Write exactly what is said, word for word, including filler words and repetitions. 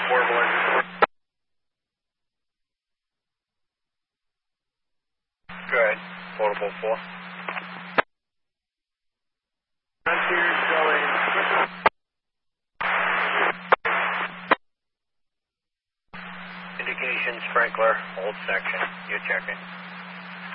Warbler. Good. Portable four. Frontier showing. Indications, sprinkler, old section. You're checking.